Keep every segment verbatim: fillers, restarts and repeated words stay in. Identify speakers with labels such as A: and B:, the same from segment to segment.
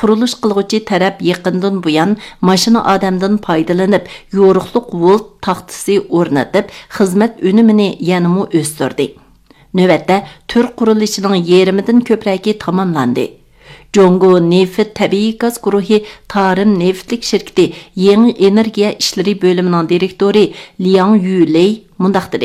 A: qurilish qilg'uchi taraf yaqindan buyon mashina odamdan foydalanib, yo'riqliq volt taxtasi o'rnatib, xizmat unumini yanada o'stirdi. Navbatda tur qurilishining yarimidan ko'pragi tamomlandi. Jongo Neft Tabiiy gaz guruhi Tarim Neftlik şirketi Yangi energiya ishlari bo'limining direktori Liang Yuley mundaq dedi.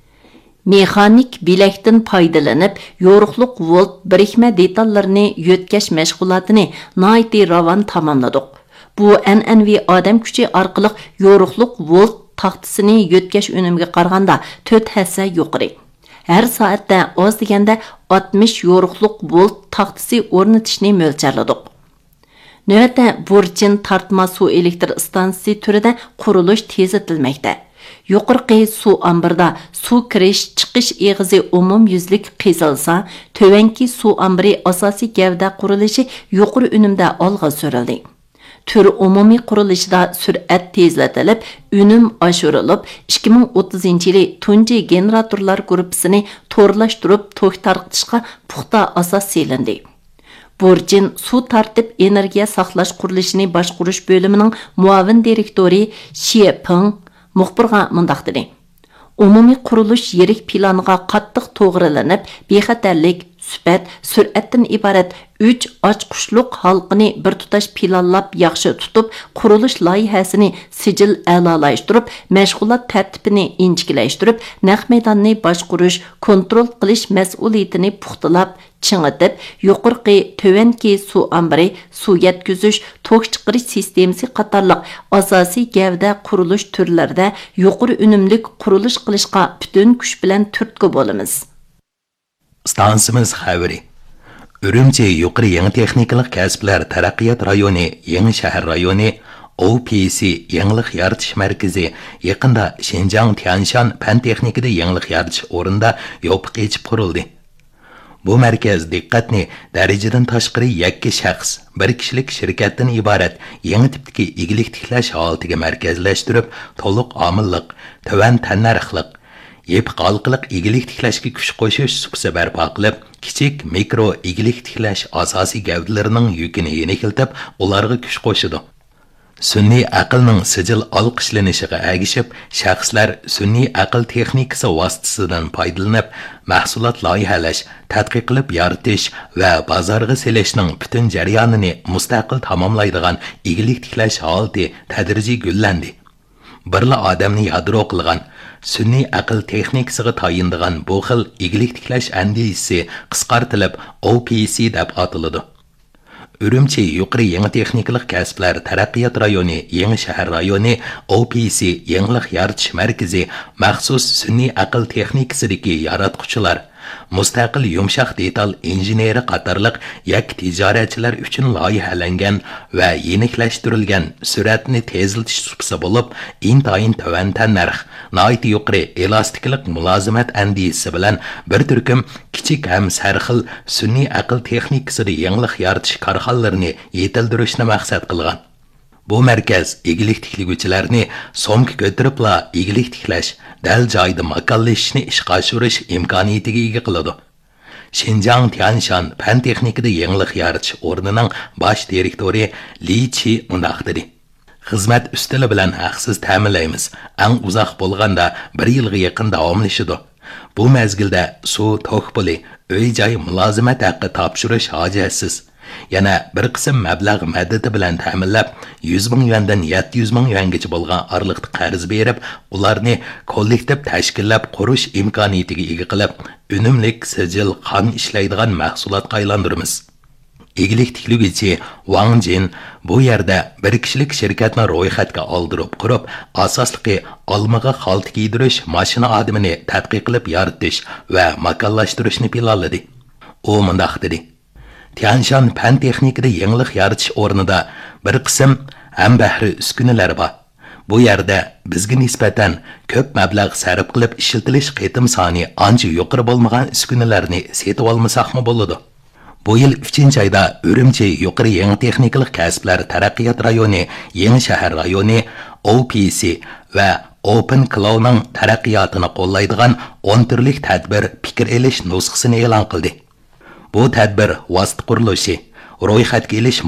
A: Mexanik bilakdan foydalanib, yo'riqliq volt birikma detallarini yo'tkash mashg'ulotini nihoyatda ravon tamomladik. Bu an'anaviy odam kuchi orqali yo'riqliq volt taxtasini yo'tkash unumga qaraganda to'rt hassa yuqori. Her saatte oz deganda oltmish yo'riqliq volt taxtasi o'rnatishni mo'ljalladik. Navbatda Burchin tartma suv elektr stansiyasi turida qurilish tezitilmoqda. Yuqorqi suv ambarda suv kirish chiqish eg'izi umum yuzlik qisilsa, tövenki suv ambari asosiy gavda qurilishi yuqori unumda olg'a surildi. Tür umumiy qurilishida surat tezlatilib, unum oshirilib, ikki ming o'ttizinchi yili tunji generatorlar guruhini to'rlashtirib, tok tarqitishga puxta asos selindi. Burchin suv tartib energiya saqlash qurilishini boshqarish bo'limining muavin direktori Xie Peng muxbirga mundaq dedi. Umumiy qurilish yirik planiga qattiq to'g'rilanib, bexatarlik, sifat, sur'atdan iborat uch ochqushliq halqini bir tutash planlab yaxshi tutib, qurilish loyihasini sijil a'lolashtirib, mashg'ulot tartibini injiklashtirib, naq maydonni boshqarish, kontrol qilish mas'uliyatini puxtalab, chingitib, yuqorqi tövenki suv ambari, suv yetkazish, tok chiqarish sistemasi qatorliq asosiy gavda qurilish turlarida yuqori unumlik qurilish qilishga butun kuch bilan turtki bo'lamiz.
B: Stansimiz xabari. Ürümçi yuqori yangi texnikalik kasblar taraqqiyot rayoni, yangi shahar rayoni, O P C yangilik yaratish markazi yaqinda Xinjiang Tianshan fan texnikada yangilik yaratish o'rinda yopiq etib qurildi. Bu markaz diqqatni darajadan tashqari yakka shaxs, bir kishilik shirkatdan iborat yangi tipdagi igilik tiklash holatiga markazlashtirib, to'liq omillik, tuvan tannarxliq Yep qalqiliq igilik tiklashga kuch qo'shish supsa barpo qilib, kichik mikro igilik tiklash asosiy gavdalarining yukini yengiltib, ularga kuch qo'shidi. Sun'iy aqlning sijil olqishlanishiga agishib, shaxslar sun'iy aql texnikasi vositasidan foydalanib, mahsulot loyihalash, tadqiq qilib yaratish va bozorga selishning butun jarayonini mustaqil tamomlaydigan igilik tiklash holati tadrijiy gullandi. Birla odamni yadro qilgan sun'iy aql texnikasiga tayindigan bu xil igilik tiklash andisi qisqartilib O P C deb ataladi. Ürümçi yuqori yangi texnikalik kasblar taraqqiyot rayoni, yangi shahar rayoni, O P C yangilik yaratish markazi maxsus sun'iy aql texnikasidagi yaratquchilar, mustaqil yumshoq detal injeneri qatorliq yak tijoratchilar uchun loyihalangan va yeniklashtirilgan suratni tezlatish supsa bo'lib, intayin tuvan tannarx, nihoyat yuqori elastiklik mulozimat andisi bilan bir turkum kichik ham sarxil sun'iy aql texnikasida yangilik yaratish korxonalarini yetildirishni maqsad qilgan. Bu markaz igilik tikliguvchilarni somka ko'tiribla igilik tiklash, dal joyda makonlashishni ishga oshirish imkoniyatiga ega qiladi. Xinjiang Tianshan fan texnikada yangilik yaratish o'rnining bosh direktori Li Chi mundaq dedi. Xizmat ustili bilan haqsiz ta'minlaymiz. Eng uzoq bo'lganda bir yilga yaqin davomlashadi. Bu mezgilda suv, tok puli, uy-joy mulozimat haqqi topshirish hojatsiz. Yana bir qism mablag' maddati bilan ta'minlab, yuz ming yuandan yetti yuz ming yuangacha bo'lgan oraliqda qarz berib, ularni kollektiv tashkillab qurish imkoniyatiga ega qilib, unumlik sijil qon ishlaydigan mahsulotga aylantiramiz. Igilik tikluguvchi Wang Jin bu yerda bir kishilik shirkatni ro'yxatga oldirib qurib, asosligi olmaga xalt kiydirish, mashina odamini tadqiq qilib yaratish va makonlashtirishni planladi. U mundaq dedi. Tianshan fan texnikada yangilik yaratish o'rnida bir qism ham bahri uskunalar bor. Bu yerda bizga nisbatan ko'p mablag' sarf qilib ishlatilish qitim soni ancha yuqori bo'lmagan uskunalarni setib olmasaqmi bo'ladi. Bu yil uchinchi oyda Ürümçi yuqori yangi texnikalik kasblar taraqqiyot rayoni, yangi shahar rayoni, O P C va Open Cloud'ning taraqqiyotini qo'llaydigan o'n turlik tadbir fikr elish nusxasini e'lon qildi. Bu tadbir vosita qurilishi, ro'yxatga elish